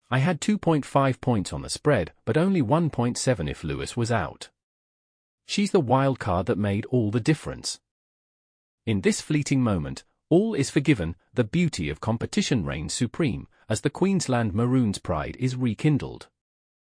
I had 2.5 points on the spread, but only 1.7 if Lewis was out. She's the wild card that made all the difference. In this fleeting moment, all is forgiven, the beauty of competition reigns supreme, as the Queensland Maroons' pride is rekindled.